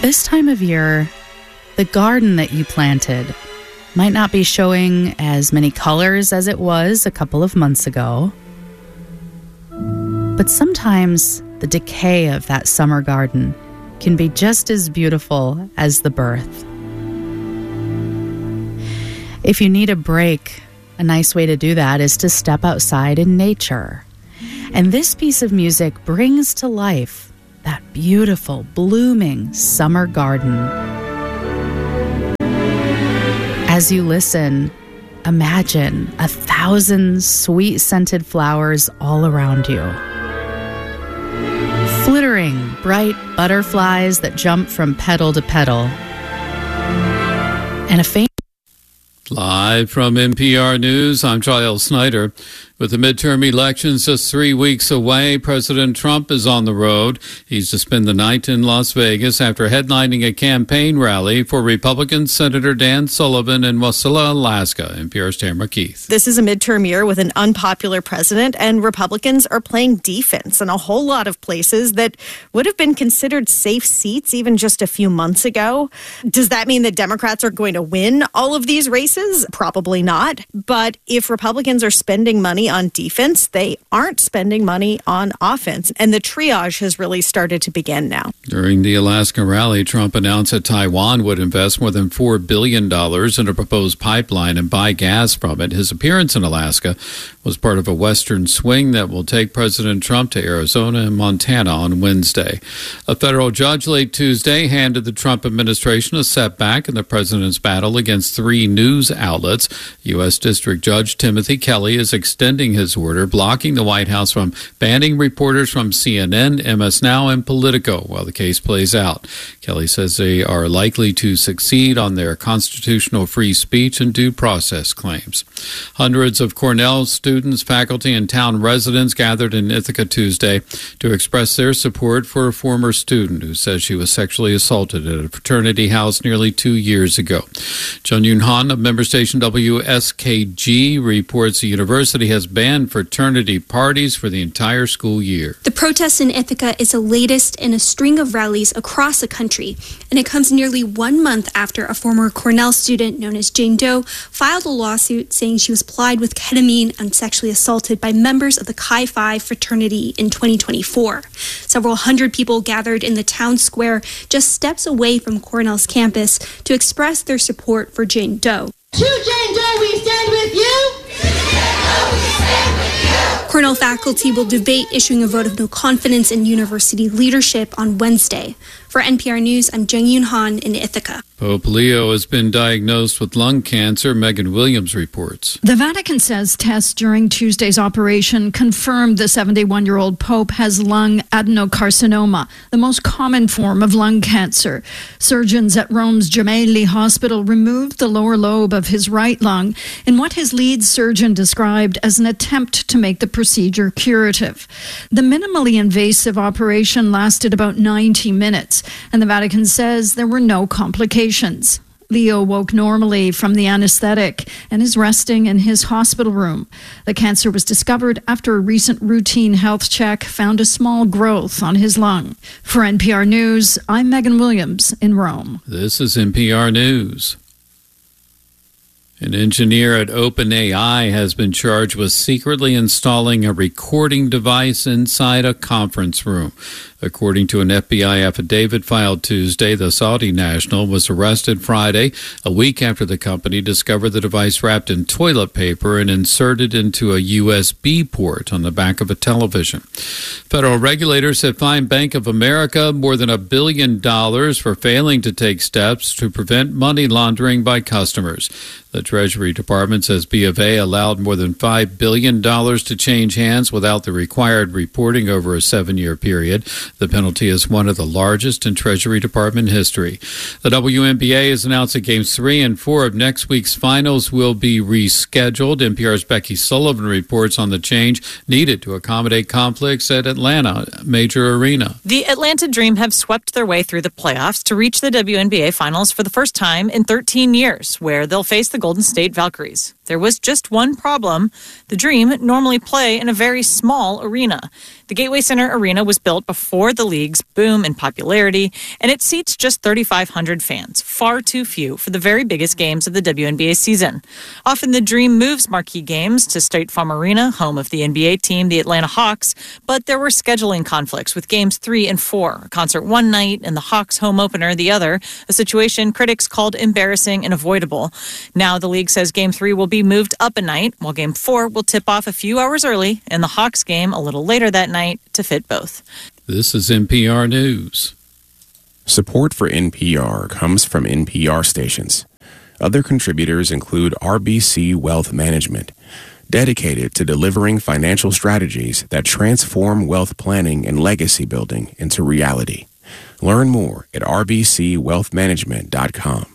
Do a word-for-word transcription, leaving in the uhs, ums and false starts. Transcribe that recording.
This time of year, the garden that you planted might not be showing as many colors as it was a couple of months ago. But sometimes the decay of that summer garden can be just as beautiful as the birth. If you need a break, a nice way to do that is to step outside in nature. And this piece of music brings to life that beautiful, blooming summer garden. As you listen, imagine a thousand sweet-scented flowers all around you. Flittering bright butterflies that jump from petal to petal. And a faint... Live from N P R News, I'm Giles Snyder. With the midterm elections just three weeks away, President Trump is on the road. He's to spend the night in Las Vegas after headlining a campaign rally for Republican Senator Dan Sullivan in Wasilla, Alaska. N P R's Tamara Keith. This is a midterm year with an unpopular president, and Republicans are playing defense in a whole lot of places that would have been considered safe seats even just a few months ago. Does that mean that Democrats are going to win all of these races? Probably not. But if Republicans are spending money on defense, they aren't spending money on offense. And the triage has really started to begin now. During the Alaska rally, Trump announced that Taiwan would invest more than four billion dollars in a proposed pipeline and buy gas from it. His appearance in Alaska was part of a western swing that will take President Trump to Arizona and Montana on Wednesday. A federal judge late Tuesday handed the Trump administration a setback in the president's battle against three news outlets. U S. District Judge Timothy Kelly is extending his order, blocking the White House from banning reporters from C N N, M S Now, and Politico while the case plays out. Kelly says they are likely to succeed on their constitutional free speech and due process claims. Hundreds of Cornell students, faculty, and town residents gathered in Ithaca Tuesday to express their support for a former student who says she was sexually assaulted at a fraternity house nearly two years ago. Jung Yoon Han of member station W S K G reports the university has banned fraternity parties for the entire school year. The protest in Ithaca is the latest in a string of rallies across the country, and it comes nearly one month after a former Cornell student known as Jane Doe filed a lawsuit saying she was plied with ketamine and sexually assaulted by members of the Chi Phi fraternity in twenty twenty-four. Several hundred people gathered in the town square just steps away from Cornell's campus to express their support for Jane Doe. To Jane Doe, we stand with you. Cornell faculty will debate issuing a vote of no confidence in university leadership on Wednesday. For N P R News, I'm Jung Yoon Han in Ithaca. Pope Leo has been diagnosed with lung cancer. Megan Williams reports. The Vatican says tests during Tuesday's operation confirmed the seventy-one-year-old Pope has lung adenocarcinoma, the most common form of lung cancer. Surgeons at Rome's Gemelli Hospital removed the lower lobe of his right lung in what his lead surgeon described as an attempt to make the procedure curative. The minimally invasive operation lasted about ninety minutes, and the Vatican says there were no complications. Leo woke normally from the anesthetic and is resting in his hospital room. The cancer was discovered after a recent routine health check found a small growth on his lung. For N P R News, I'm Megan Williams in Rome. This is N P R News. An engineer at OpenAI has been charged with secretly installing a recording device inside a conference room. According to an F B I affidavit filed Tuesday, the Saudi national was arrested Friday, a week after the company discovered the device wrapped in toilet paper and inserted into a U S B port on the back of a television. Federal regulators have fined Bank of America more than a billion dollars for failing to take steps to prevent money laundering by customers. The Treasury Department says B of A allowed more than five billion dollars to change hands without the required reporting over a seven-year period. The penalty is one of the largest in Treasury Department history. The W N B A has announced that games three and four of next week's finals will be rescheduled. N P R's Becky Sullivan reports on the change needed to accommodate conflicts at Atlanta Major Arena. The Atlanta Dream have swept their way through the playoffs to reach the W N B A finals for the first time in thirteen years, where they'll face the Golden State Valkyries. There was just one problem. The Dream normally play in a very small arena. The Gateway Center Arena was built before the league's boom in popularity, and it seats just thirty-five hundred fans, far too few for the very biggest games of the W N B A season. Often the Dream moves marquee games to State Farm Arena, home of the N B A team, the Atlanta Hawks, but there were scheduling conflicts with games three and four, a concert one night and the Hawks home opener the other, a situation critics called embarrassing and avoidable. Now the league says game three will be moved up a night, while game four will tip off a few hours early and the Hawks game a little later that night to fit both. This is N P R News. Support for N P R comes from N P R stations. Other contributors include R B C Wealth Management, dedicated to delivering financial strategies that transform wealth planning and legacy building into reality. Learn more at r b c wealth management dot com.